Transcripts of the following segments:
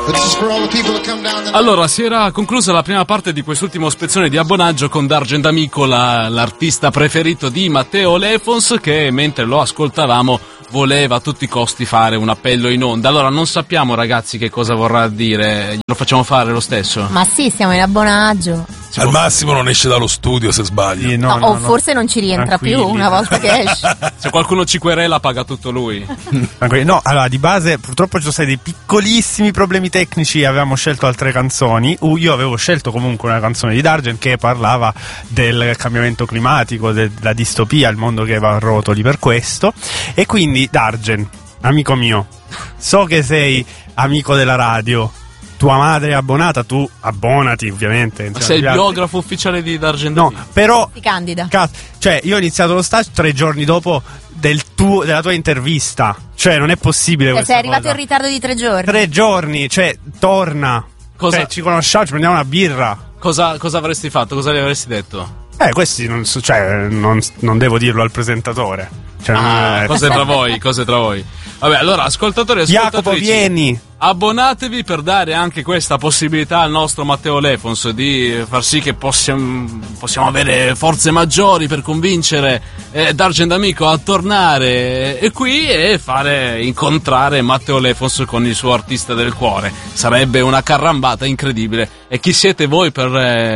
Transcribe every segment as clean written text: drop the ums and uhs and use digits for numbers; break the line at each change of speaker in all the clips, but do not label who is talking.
Allora, si era conclusa la prima parte di quest'ultimo spezzone di abbonaggio con D'Argent Amico, l'artista preferito di Matteo Lefons, che mentre lo ascoltavamo voleva a tutti i costi fare un appello in onda. Allora non sappiamo, ragazzi, che cosa vorrà dire. Lo facciamo fare lo stesso?
Ma sì, siamo in abbonaggio.
Al massimo non esce dallo studio se sbaglia.
Sì, no, forse non ci rientra più una volta che esce.
Se qualcuno ci querela paga tutto lui.
No, allora di base purtroppo ci sono stati dei piccolissimi problemi tecnici, avevamo scelto altre canzoni. Io avevo scelto comunque una canzone di D'Argent che parlava del cambiamento climatico, della distopia, il mondo che va a rotoli per questo. E quindi D'Argent, amico mio, so che sei amico della radio, tua madre è abbonata, tu abbonati ovviamente.
Sei il biografo ufficiale di D'Argent?
No, però
si candida.
Cioè io ho iniziato lo stage 3 giorni dopo della tua intervista. Cioè non è possibile questa
sei arrivato
cosa.
in ritardo di 3 giorni.
3 giorni, cioè torna. Cioè, ci conosciamo, ci prendiamo una birra.
Cosa avresti fatto? Cosa gli avresti detto?
Questi non devo dirlo al presentatore. Cioè,
cose tra voi. Vabbè, allora, ascoltatori e ascoltatrici,
Jacopo, vieni.
Abbonatevi per dare anche questa possibilità al nostro Matteo Lefons di far sì che possiamo avere forze maggiori per convincere D'Argent Amico a tornare qui e fare incontrare Matteo Lefons con il suo artista del cuore. Sarebbe una carrambata incredibile. E chi siete voi per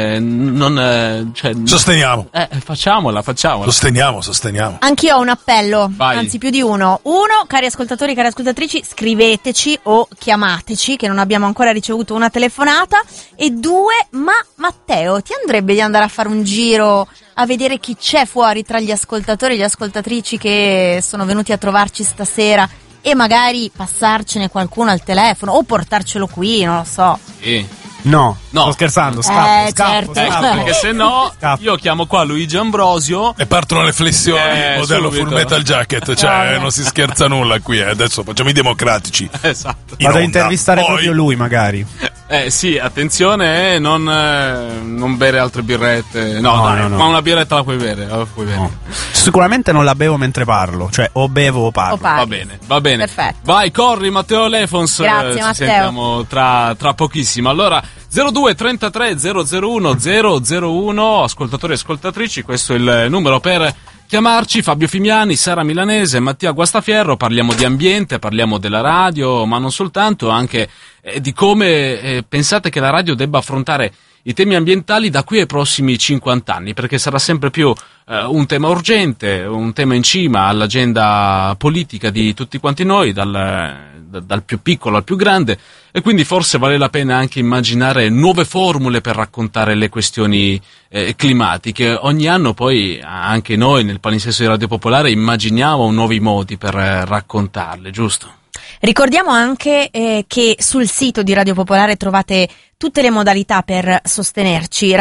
Sosteniamo.
Facciamola.
Sosteniamo.
Anch'io ho un appello.
Vai.
Anzi più di uno. Uno, cari ascoltatori, cari ascoltatrici, scriveteci o chiamateci, che non abbiamo ancora ricevuto una telefonata. E 2, ma Matteo, ti andrebbe di andare a fare un giro a vedere chi c'è fuori tra gli ascoltatori e le ascoltatrici che sono venuti a trovarci stasera e magari passarcene qualcuno al telefono o portarcelo qui, non lo so.
Sì.
No, sto scherzando, scappo.
Certo.
Perché se no io chiamo qua Luigi Ambrosio
e partono le flessioni, modello
subito.
Full Metal Jacket, cioè non si scherza nulla qui, adesso facciamo i democratici.
Esatto.
Vado a intervistare proprio lui magari.
Sì, attenzione, non bere altre birrette. No. Ma una birretta la puoi bere.
No. Sicuramente non la bevo mentre parlo, cioè o bevo o parlo.
Va bene.
Perfetto.
Vai, corri Matteo Lefons.
Grazie,
ci
Matteo.
sentiamo tra pochissimo. Allora, 02 33 001 001, ascoltatori e ascoltatrici, questo è il numero per chiamarci. Fabio Fimiani, Sara Milanese, Mattia Guastafierro. Parliamo di ambiente, parliamo della radio, ma non soltanto, anche di come pensate che la radio debba affrontare i temi ambientali da qui ai prossimi 50 anni, perché sarà sempre più un tema urgente, un tema in cima all'agenda politica di tutti quanti noi, dal più piccolo al più grande, e quindi forse vale la pena anche immaginare nuove formule per raccontare le questioni climatiche. Ogni anno poi anche noi nel palinsesto di Radio Popolare immaginiamo nuovi modi per raccontarle, giusto?
Ricordiamo anche che sul sito di Radio Popolare trovate tutte le modalità per sostenerci,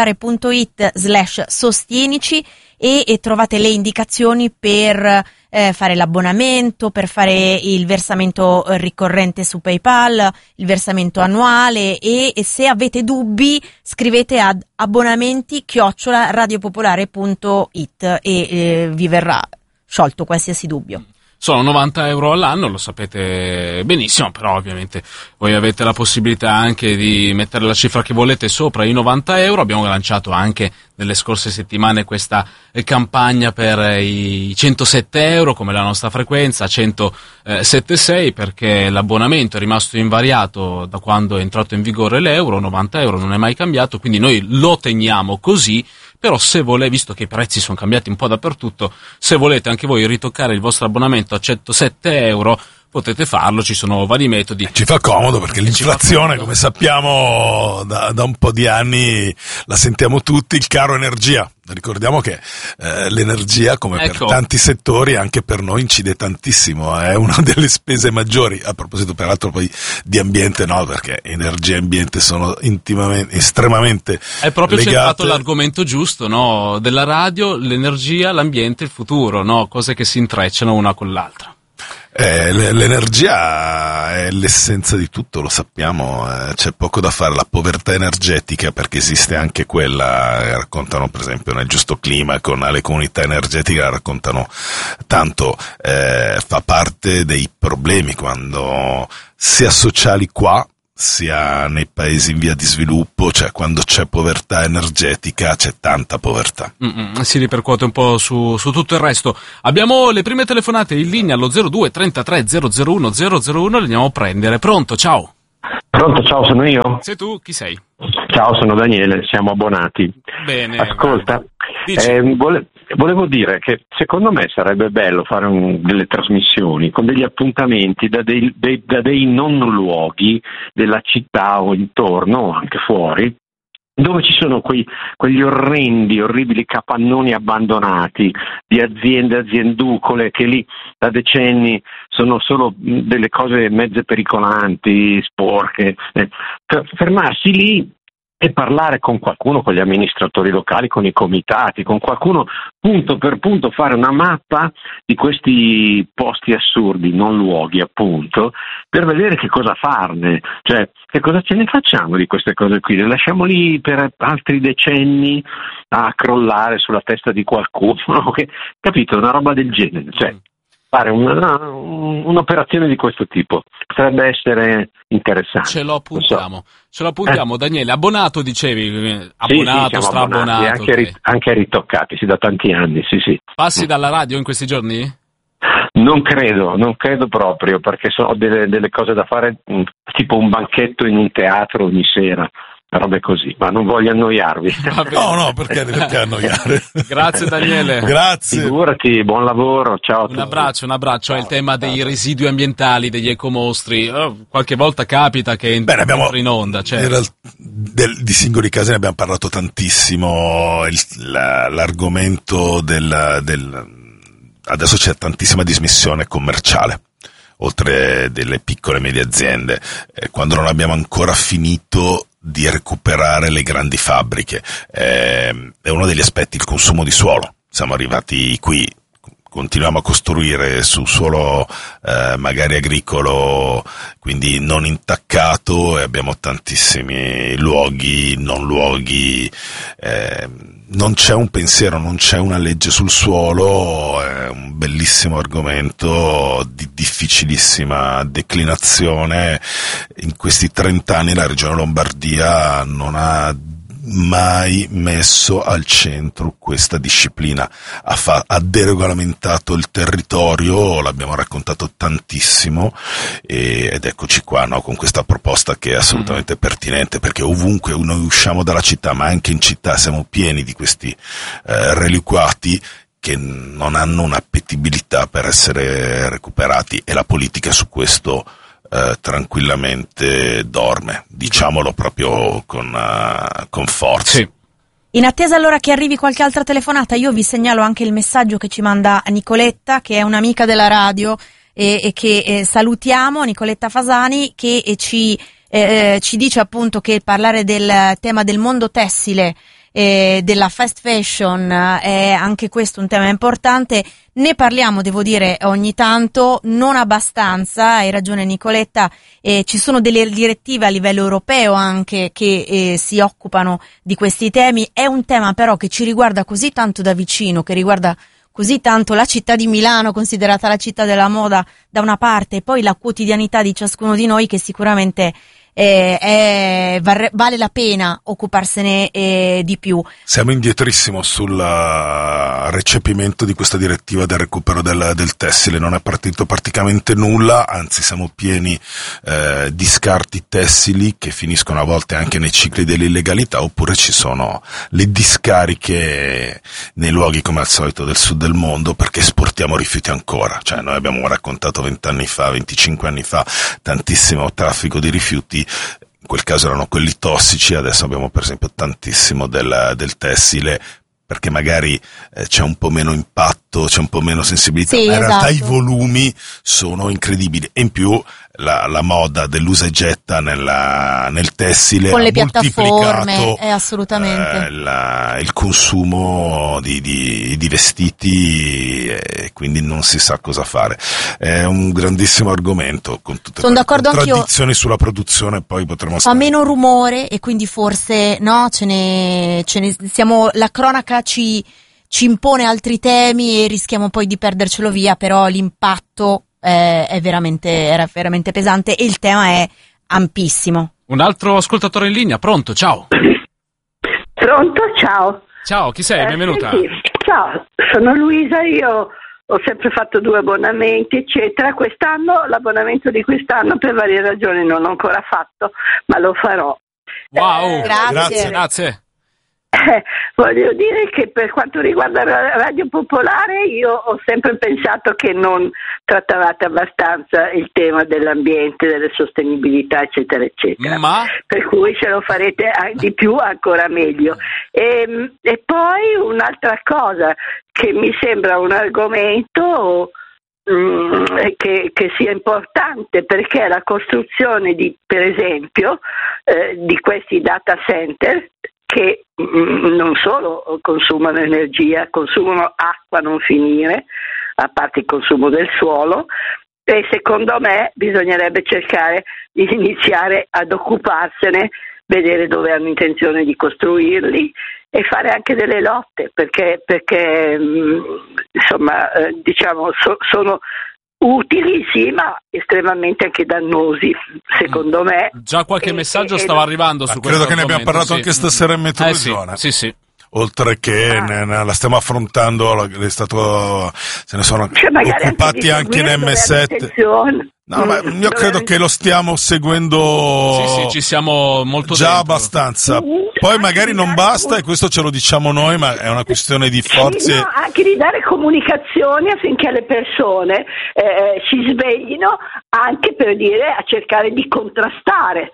radiopopolare.it/sostienici e trovate le indicazioni per fare l'abbonamento, per fare il versamento ricorrente su PayPal, il versamento annuale e se avete dubbi scrivete ad abbonamenti@radiopopolare.it e vi verrà sciolto qualsiasi dubbio.
Sono 90 euro all'anno, lo sapete benissimo, però ovviamente voi avete la possibilità anche di mettere la cifra che volete sopra i 90 euro. Abbiamo lanciato anche nelle scorse settimane questa campagna per i 107 euro, come la nostra frequenza, 107.6, perché l'abbonamento è rimasto invariato da quando è entrato in vigore l'euro, 90 euro non è mai cambiato, quindi noi lo teniamo così. Però se volete, visto che i prezzi sono cambiati un po' dappertutto, se volete anche voi ritoccare il vostro abbonamento a 107 euro, potete farlo, ci sono vari metodi.
Ci fa comodo perché l'inflazione, come sappiamo da un po' di anni, la sentiamo tutti, il caro energia. Ricordiamo che l'energia, come per tanti settori, anche per noi incide tantissimo, è una delle spese maggiori. A proposito peraltro poi di ambiente, no, perché energia e ambiente sono intimamente, estremamente
è proprio
legate.
Cercato l'argomento giusto, no? Della radio, l'energia, l'ambiente, il futuro, no? Cose che si intrecciano una con l'altra.
L'energia è l'essenza di tutto, lo sappiamo, c'è poco da fare. La povertà energetica, perché esiste anche quella, raccontano per esempio nel Giusto Clima con le comunità energetiche, la raccontano tanto, fa parte dei problemi quando sia sociali qua, sia nei paesi in via di sviluppo, cioè quando c'è povertà energetica c'è tanta povertà.
Si ripercuote un po' su tutto il resto. Abbiamo le prime telefonate in linea allo 02 33 001 001, le andiamo a prendere. Pronto, ciao.
Pronto, ciao, sono io.
Sei tu? Chi sei?
Ciao, sono Daniele, siamo abbonati.
Bene.
Ascolta, volevo dire che secondo me sarebbe bello fare delle trasmissioni con degli appuntamenti da dei non luoghi della città o intorno, o anche fuori, dove ci sono quegli orribili capannoni abbandonati di azienducole che lì da decenni sono solo delle cose mezze pericolanti, sporche. Fermarsi lì e parlare con qualcuno, con gli amministratori locali, con i comitati, con qualcuno, punto per punto, fare una mappa di questi posti assurdi, non luoghi appunto, per vedere che cosa farne, cioè che cosa ce ne facciamo di queste cose qui, le lasciamo lì per altri decenni a crollare sulla testa di qualcuno, capito, una roba del genere, cioè fare un'operazione di questo tipo potrebbe essere interessante.
Ce lo appuntiamo, Daniele. Abbonato, dicevi? Abbonato,
sì,
straabbonato.
Anche ritoccati, da tanti anni, sì.
Passi dalla radio in questi giorni?
Non credo proprio, perché ho delle cose da fare, tipo un banchetto in un teatro ogni sera. Robe così, ma non voglio annoiarvi.
No, perché annoiare?
Grazie Daniele.
Grazie.
Figurati, buon lavoro, ciao a tutti.
Un abbraccio. È il tema dei residui ambientali, degli ecomostri. Qualche volta capita che entriamo in onda. Certo.
Di singoli casi ne abbiamo parlato tantissimo. L'argomento adesso c'è tantissima dismissione commerciale, oltre delle piccole e medie aziende, quando non abbiamo ancora finito di recuperare le grandi fabbriche. È uno degli aspetti il consumo di suolo. Siamo arrivati qui, continuiamo a costruire su suolo magari agricolo, quindi non intaccato, e abbiamo tantissimi non luoghi, non c'è un pensiero, non c'è una legge sul suolo. È un bellissimo argomento di difficilissima declinazione. In questi 30 anni la Regione Lombardia non ha mai messo al centro questa disciplina, ha deregolamentato il territorio, l'abbiamo raccontato tantissimo, ed eccoci qua, no, con questa proposta che è assolutamente pertinente, perché ovunque noi usciamo dalla città, ma anche in città, siamo pieni di questi reliquati che non hanno un'appetibilità per essere recuperati, e la politica su questo tranquillamente dorme, diciamolo proprio con forza.
Sì.
In attesa allora che arrivi qualche altra telefonata, io vi segnalo anche il messaggio che ci manda Nicoletta, che è un'amica della radio e che salutiamo, Nicoletta Fasani, che ci dice appunto che parlare del tema del mondo tessile, della fast fashion, è anche questo un tema importante. Ne parliamo, devo dire, ogni tanto, non abbastanza. Hai ragione Nicoletta, ci sono delle direttive a livello europeo anche che si occupano di questi temi. È un tema però che ci riguarda così tanto da vicino, che riguarda così tanto la città di Milano, considerata la città della moda da una parte, e poi la quotidianità di ciascuno di noi, che sicuramente vale la pena occuparsene di più.
Siamo indietrissimo sul recepimento di questa direttiva del recupero del tessile, non è partito praticamente nulla, anzi siamo pieni di scarti tessili che finiscono a volte anche nei cicli dell'illegalità, oppure ci sono le discariche nei luoghi come al solito del sud del mondo, perché esportiamo rifiuti ancora. Cioè noi abbiamo raccontato 20 anni fa, 25 anni fa, tantissimo traffico di rifiuti. In quel caso erano quelli tossici, adesso abbiamo per esempio tantissimo del tessile, perché magari c'è un po' meno impatto, c'è un po' meno sensibilità,
sì,
ma in
esatto.
realtà i volumi sono incredibili, e in più la moda dell'usa e getta nel tessile
con
ha
le piattaforme,
moltiplicato
assolutamente
il consumo di vestiti, e quindi non si sa cosa fare. È un grandissimo argomento, con tutte le contraddizioni sulla produzione. Poi potremo
fa meno rumore, e quindi forse no, la cronaca ci impone altri temi e rischiamo poi di perdercelo via, però l'impatto era veramente pesante, e il tema è ampissimo.
Un altro ascoltatore in linea, pronto, ciao.
Pronto, ciao.
Ciao, chi sei? Benvenuta.
Sì. Ciao, sono Luisa, io ho sempre fatto 2 abbonamenti, eccetera. Quest'anno, l'abbonamento di quest'anno per varie ragioni non l'ho ancora fatto, ma lo farò.
Wow,
grazie.
Voglio dire che per quanto riguarda la Radio Popolare io ho sempre pensato che non trattavate abbastanza il tema dell'ambiente, delle sostenibilità, eccetera, eccetera. Per cui se lo farete di più ancora meglio. E poi un'altra cosa che mi sembra un argomento che sia importante, perché la costruzione per esempio di questi data center che non solo consumano energia, consumano acqua non finire, a parte il consumo del suolo, e secondo me bisognerebbe cercare di iniziare ad occuparsene, vedere dove hanno intenzione di costruirli e fare anche delle lotte, perché insomma diciamo sono utili sì, ma estremamente anche dannosi, secondo me.
Già qualche messaggio stava arrivando su questo.
Credo che ne abbiamo parlato anche stasera in Metroregione.
Sì.
Oltre che la stiamo affrontando, se ne sono occupati anche in M7. No, ma io credo che lo stiamo seguendo
sì, ci siamo molto
già
dentro.
Abbastanza. Poi magari non basta, e questo ce lo diciamo noi, ma è una questione di forze.
Sì, anche di dare comunicazioni affinché le persone si sveglino, anche per dire a cercare di contrastare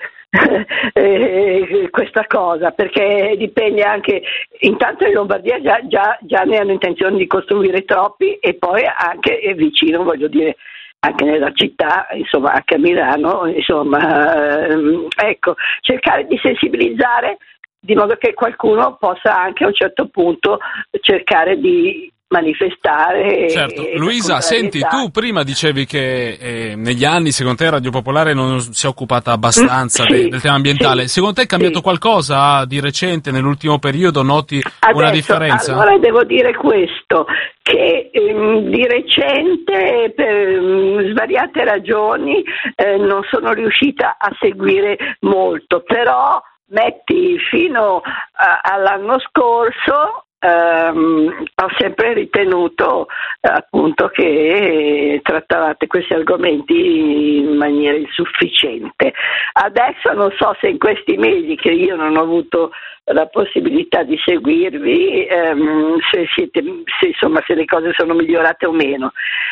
questa cosa, perché dipende anche, intanto in Lombardia già ne hanno intenzione di costruire troppi, e poi anche vicino, voglio dire, anche nella città, insomma anche a Milano, insomma ecco, cercare di sensibilizzare di modo che qualcuno possa anche a un certo punto cercare di manifestare.
Certo. Luisa, senti, tu prima dicevi che negli anni secondo te Radio Popolare non si è occupata abbastanza del tema ambientale.
Sì,
secondo te è cambiato qualcosa di recente, nell'ultimo periodo? Noti una differenza?
Allora devo dire questo, che di recente per svariate ragioni non sono riuscita a seguire molto, però metti fino all'anno scorso ho sempre ritenuto appunto che trattavate questi argomenti in maniera insufficiente. Adesso non so se in questi mesi che io non ho avuto la possibilità di seguirvi, se le cose sono migliorate o meno.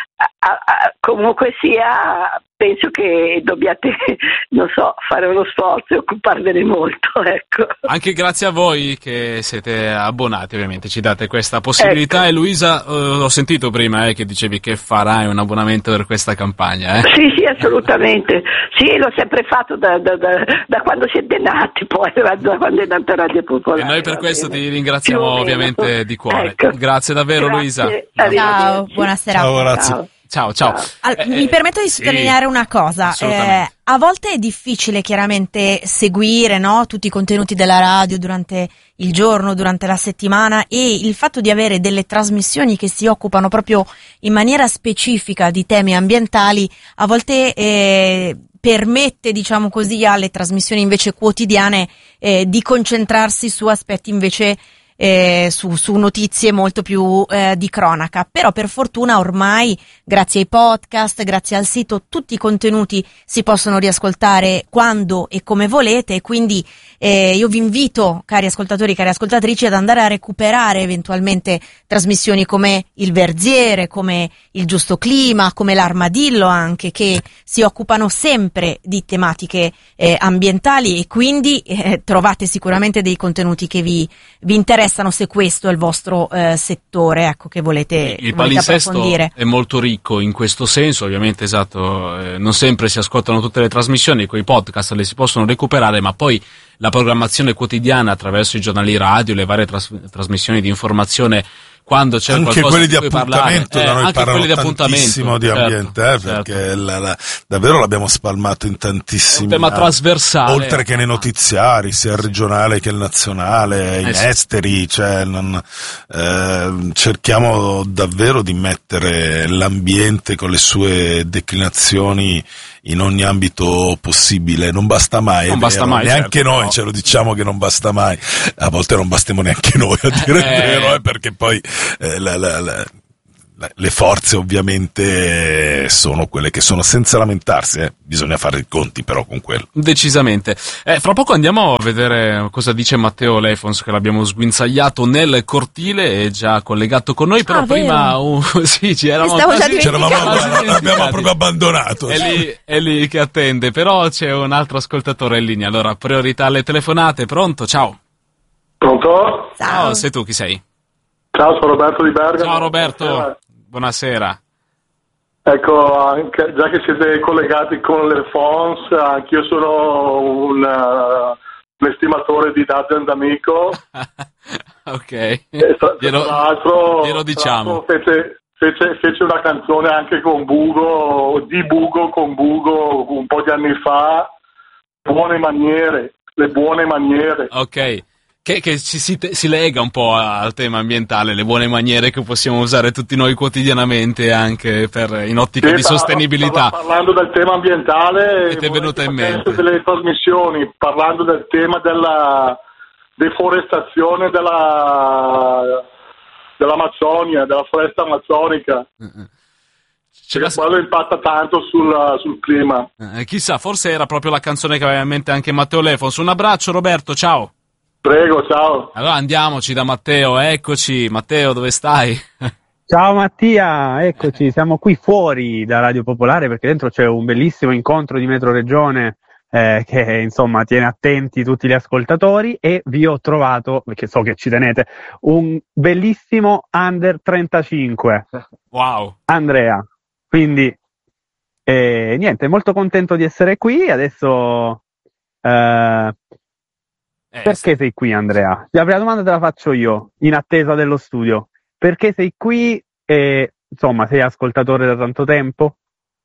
Comunque sia, penso che dobbiate, non so, fare uno sforzo e occuparvene molto, ecco.
Anche grazie a voi che siete abbonati, ovviamente ci date questa possibilità. Ecco. E Luisa, ho sentito prima che dicevi che farai un abbonamento per questa campagna.
Sì, assolutamente. Sì, l'ho sempre fatto da quando siete nati, poi da quando è nata Radio Popolare.
E noi per questo ti ringraziamo ovviamente di cuore. Ecco. Grazie davvero, Luisa.
Ciao, buonasera.
Ciao, grazie.
Ciao.
Mi permetto di sottolineare una cosa. A volte è difficile chiaramente seguire, no, tutti i contenuti della radio durante il giorno, durante la settimana, e il fatto di avere delle trasmissioni che si occupano proprio in maniera specifica di temi ambientali a volte permette, diciamo così, alle trasmissioni invece quotidiane di concentrarsi su aspetti invece su notizie molto più di cronaca. Però per fortuna ormai, grazie ai podcast, grazie al sito, tutti i contenuti si possono riascoltare quando e come volete, e quindi io vi invito, cari ascoltatori, cari ascoltatrici, ad andare a recuperare eventualmente trasmissioni come Il Verziere, come Il Giusto Clima, come L'Armadillo anche, che si occupano sempre di tematiche ambientali, e quindi trovate sicuramente dei contenuti che vi interessano, se questo è il vostro settore, ecco, che volete
il palinsesto è molto ricco in questo senso, ovviamente, esatto, non sempre si ascoltano tutte le trasmissioni, quei podcast le si possono recuperare, ma poi la programmazione quotidiana attraverso i giornali radio, le varie trasmissioni di informazione, quando c'è
anche
qualcosa
quelli
di cui parlare,
da noi
anche quelli di
tantissimo di ambiente, perché davvero l'abbiamo spalmato in tantissimi,
un tema trasversale,
oltre che nei notiziari, sia il regionale che il nazionale, in esteri, cioè cerchiamo davvero di mettere l'ambiente con le sue declinazioni in ogni ambito possibile. Non basta mai, neanche
certo,
noi ce lo diciamo che non basta mai, a volte non bastiamo neanche noi a dire il vero, perché poi le forze ovviamente sono quelle che sono, senza lamentarsi, bisogna fare i conti però con quello.
Decisamente. Fra poco andiamo a vedere cosa dice Matteo Lefons, che l'abbiamo sguinzagliato nel cortile, è già collegato con noi, però prima sì, ci eravamo
l'abbiamo proprio abbandonato.
È lì che attende, però c'è un altro ascoltatore in linea, allora priorità alle telefonate. Pronto? Ciao.
Pronto?
Ciao, sei tu, chi sei?
Ciao, sono Roberto di Bergamo.
Ciao Roberto, buonasera.
Ecco, già che siete collegati con le Fons, anch'io sono un estimatore di Dargen D'Amico.
Ok,
tra l'altro
diciamo.
Fece una canzone anche con Bugo, con Bugo un po' di anni fa, le buone maniere.
Ok. Che si lega un po' al tema ambientale, le buone maniere che possiamo usare tutti noi quotidianamente anche in ottica di sostenibilità.
Parlando del tema ambientale,
ti è venuta in mente
delle trasmissioni, parlando del tema della deforestazione dell'Amazzonia, della foresta amazzonica. Quello impatta tanto sul clima.
Chissà, forse era proprio la canzone che aveva in mente anche Matteo Lefons. Un abbraccio Roberto, ciao.
Prego, ciao.
Allora andiamoci da Matteo, eccoci. Matteo, dove stai?
Ciao Mattia, eccoci, siamo qui fuori da Radio Popolare perché dentro c'è un bellissimo incontro di Metro Regione che insomma tiene attenti tutti gli ascoltatori, e vi ho trovato, perché so che ci tenete, un bellissimo Under 35.
Wow.
Andrea, quindi niente, molto contento di essere qui, adesso... Perché sei qui, Andrea? La prima domanda te la faccio io, in attesa dello studio. Perché sei qui e, insomma, sei ascoltatore da tanto tempo?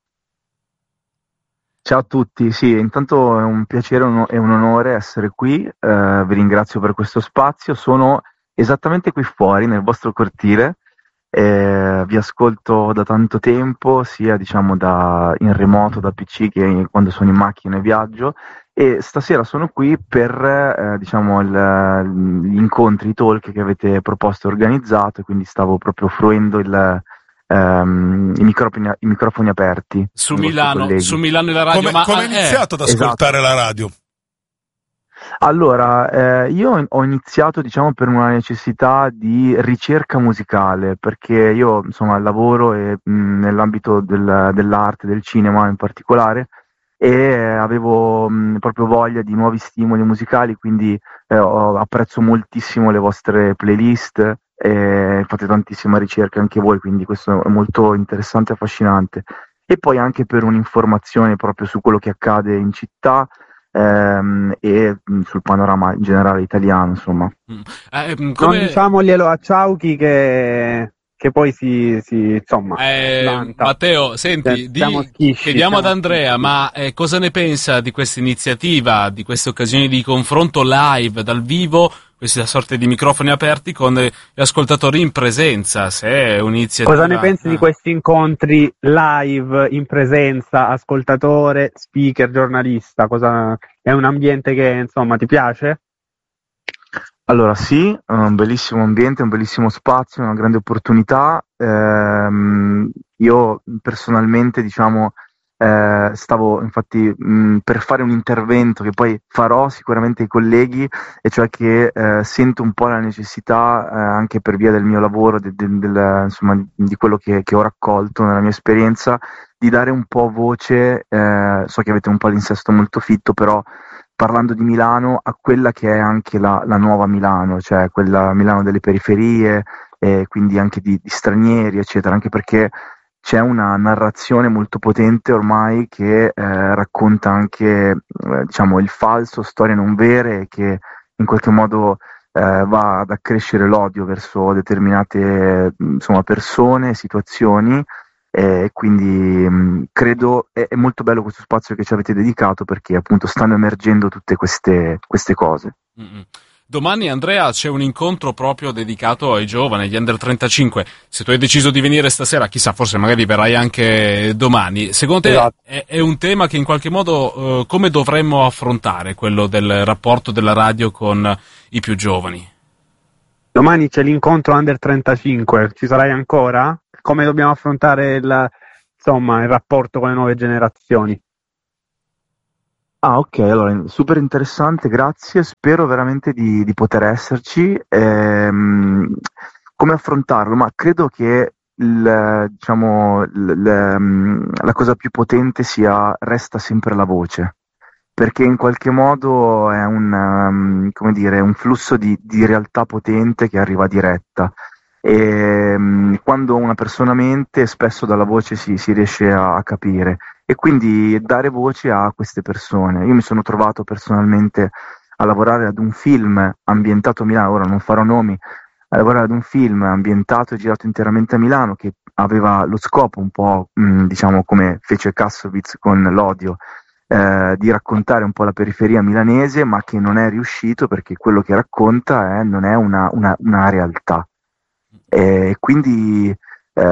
Ciao a tutti, sì, intanto è un piacere e un onore essere qui, vi ringrazio per questo spazio, sono esattamente qui fuori, nel vostro cortile, vi ascolto da tanto tempo, sia diciamo in remoto, da PC, che quando sono in macchina e viaggio, e stasera sono qui per diciamo gli incontri, i talk che avete proposto e organizzato, quindi stavo proprio fruendo i microfoni aperti
su Milano e la radio.
Come hai iniziato ad ascoltare la radio?
Allora, io ho iniziato diciamo per una necessità di ricerca musicale, perché io insomma lavoro nell'ambito dell'arte, del cinema in particolare, e avevo proprio voglia di nuovi stimoli musicali, quindi apprezzo moltissimo le vostre playlist, fate tantissima ricerca anche voi, quindi questo è molto interessante e affascinante. E poi anche per un'informazione proprio su quello che accade in città, e sul panorama in generale italiano, insomma.
Non diciamoglielo a Ciauchi che poi si insomma
Matteo, senti, chiediamo ad Andrea, ma cosa ne pensa di questa iniziativa, di queste occasioni di confronto live, dal vivo, questa sorta di microfoni aperti con gli ascoltatori in presenza? Se è un'iniziativa...
Cosa ne pensi di questi incontri live, in presenza, ascoltatore, speaker, giornalista? È un ambiente che insomma ti piace?
Allora sì, è un bellissimo ambiente, un bellissimo spazio, una grande opportunità. Io personalmente diciamo stavo infatti per fare un intervento che poi farò sicuramente ai colleghi, e cioè che sento un po' la necessità, anche per via del mio lavoro, insomma, di quello che ho raccolto nella mia esperienza, di dare un po' voce, so che avete un palinsesto molto fitto, però parlando di Milano, a quella che è anche la nuova Milano, cioè quella Milano delle periferie, quindi anche di stranieri, eccetera, anche perché c'è una narrazione molto potente ormai che racconta anche diciamo il falso, storie non vere, che in qualche modo va ad accrescere l'odio verso determinate insomma, persone, situazioni. Quindi credo è molto bello questo spazio che ci avete dedicato, perché appunto stanno emergendo tutte queste cose.
domani, Andrea, c'è un incontro proprio dedicato ai giovani, agli under 35. Se tu hai deciso di venire stasera, chissà, forse magari verrai anche domani. Secondo te
esatto.
è un tema che in qualche modo come dovremmo affrontare, quello del rapporto della radio con i più giovani?
Domani c'è l'incontro under 35, ci sarai ancora? Come dobbiamo affrontare il rapporto con le nuove generazioni?
Ah, ok, allora, super interessante, grazie, spero veramente di poter esserci. Come affrontarlo? Ma credo che la cosa più potente resta sempre la voce, perché in qualche modo è un flusso di realtà potente che arriva diretta. E quando una persona mente, spesso dalla voce si riesce a capire, e quindi dare voce a queste persone. Io mi sono trovato personalmente a lavorare ad un film ambientato a Milano, ora non farò nomi, a lavorare ad un film ambientato e girato interamente a Milano, che aveva lo scopo un po', come fece Kassovitz con L'Odio, di raccontare un po' la periferia milanese, ma che non è riuscito perché quello che racconta non è una realtà. Quindi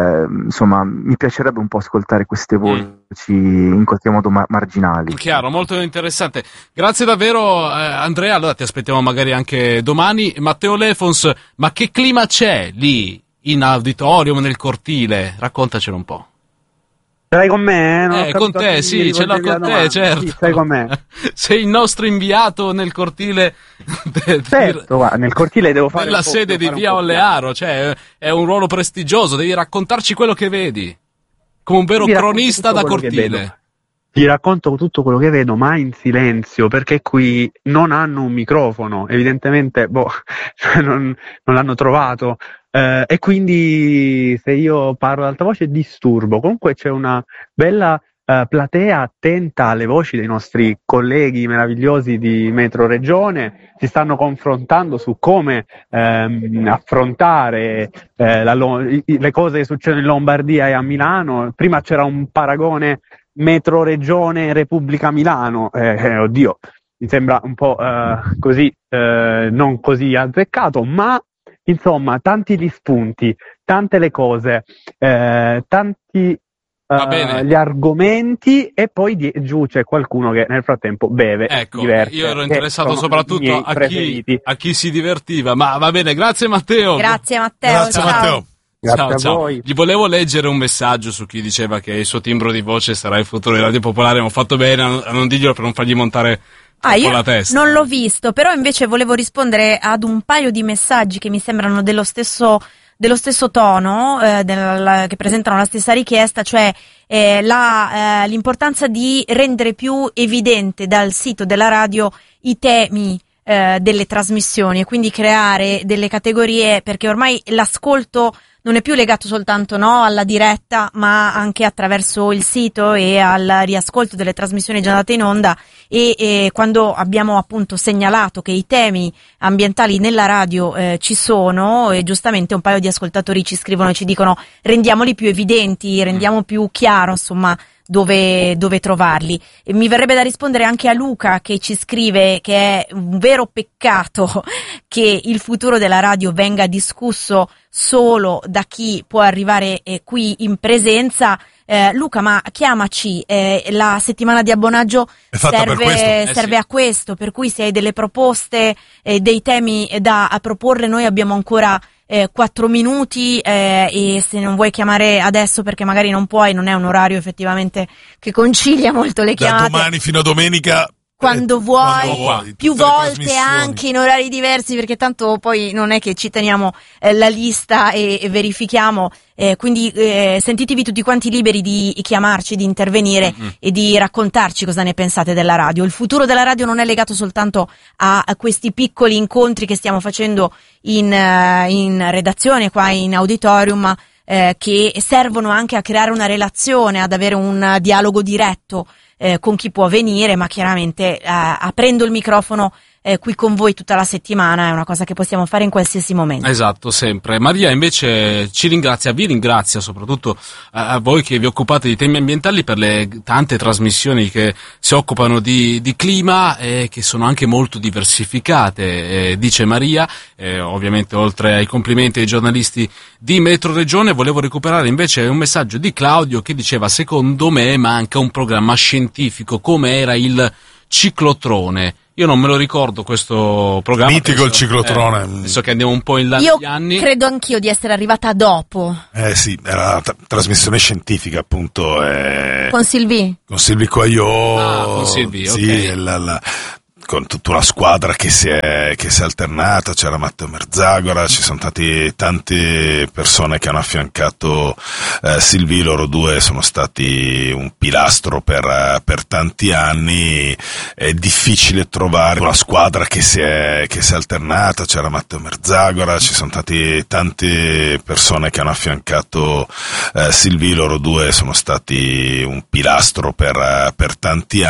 mi piacerebbe un po' ascoltare queste voci in qualche modo marginali.
Chiaro, molto interessante. Grazie davvero, Andrea. Allora ti aspettiamo magari anche domani. Matteo Lefons, ma che clima c'è lì in auditorium, nel cortile? Raccontacelo un po'.
Ce l'hai con me?
Con te, sì, ce l'ho con te, certo.
Sì, stai con me.
Sei il nostro inviato nel cortile.
Certo, guarda, nel cortile devo fare
nella sede di Via Ollearo, cioè è un ruolo prestigioso, devi raccontarci quello che vedi, come un vero cronista da cortile.
Ti racconto tutto quello che vedo, ma in silenzio, perché qui non hanno un microfono, evidentemente non l'hanno trovato. E quindi se io parlo ad alta voce disturbo. Comunque c'è una bella platea attenta alle voci dei nostri colleghi meravigliosi di Metro Regione. Si stanno confrontando su come affrontare le cose che succedono in Lombardia e a Milano. Prima c'era un paragone Metro Regione Repubblica Milano, oddio, mi sembra un po' così, non così azzeccato, ma insomma, tanti gli spunti, tante le cose, tanti gli argomenti, e poi giù c'è qualcuno che nel frattempo beve.
Ecco,
diverte,
io ero interessato soprattutto a chi si divertiva, ma va bene, grazie Matteo.
Grazie Matteo.
Grazie
ciao.
Matteo.
Grazie a voi.
Gli volevo leggere un messaggio su chi diceva che il suo timbro di voce sarà il futuro di Radio Popolare, ma ho fatto bene a non dirglielo per non fargli montare
io
la testa.
Non l'ho visto, però invece volevo rispondere ad un paio di messaggi che mi sembrano dello stesso tono, che presentano la stessa richiesta, cioè l'importanza di rendere più evidente dal sito della radio i temi delle trasmissioni, e quindi creare delle categorie, perché ormai l'ascolto non è più legato soltanto alla diretta, ma anche attraverso il sito e al riascolto delle trasmissioni già andate in onda, e quando abbiamo appunto segnalato che i temi ambientali nella radio ci sono, e giustamente un paio di ascoltatori ci scrivono e ci dicono rendiamoli più evidenti, rendiamo più chiaro insomma dove trovarli. E mi verrebbe da rispondere anche a Luca, che ci scrive che è un vero peccato che il futuro della radio venga discusso solo da chi può arrivare qui in presenza. Luca, ma chiamaci, la settimana di abbonaggio serve a questo, per cui se hai delle proposte, dei temi da proporre, noi abbiamo ancora 4 minuti, e se non vuoi chiamare adesso perché magari non puoi, non è un orario effettivamente che concilia molto le chiamate.
Da domani fino a domenica.
Quando vuoi, più volte anche in orari diversi, perché tanto poi non è che ci teniamo la lista e verifichiamo, quindi sentitevi tutti quanti liberi di chiamarci, di intervenire e di raccontarci cosa ne pensate della radio. Il futuro della radio non è legato soltanto a questi piccoli incontri che stiamo facendo in redazione, qua in auditorium, ma che servono anche a creare una relazione, ad avere un dialogo diretto con chi può venire, ma chiaramente aprendo il microfono qui con voi tutta la settimana, è una cosa che possiamo fare in qualsiasi momento.
Esatto, sempre. Maria invece vi ringrazia soprattutto a voi che vi occupate di temi ambientali per le tante trasmissioni che si occupano di clima e che sono anche molto diversificate, dice Maria. Ovviamente oltre ai complimenti ai giornalisti di Metro Regione volevo recuperare invece un messaggio di Claudio che diceva: secondo me manca un programma scientifico come era il ciclotrone. Io non me lo ricordo questo programma.
Mitico il ciclotrone.
Adesso che andiamo un po' in là negli anni.
Io credo anch'io di essere arrivata dopo.
Sì, era trasmissione scientifica appunto.
Con Silvi?
Con Silvi Cogliò.
Ah, con Silvi,
sì,
ok.
Con tutta una squadra che si è alternata, c'era Matteo Merzagora, ci sono stati tante persone che hanno affiancato Silvi, loro due sono stati un pilastro per tanti anni. È difficile trovare una squadra che si è alternata, c'era Matteo Merzagora, ci sono stati tante persone che hanno affiancato Silvi, loro due sono stati un pilastro per tanti anni.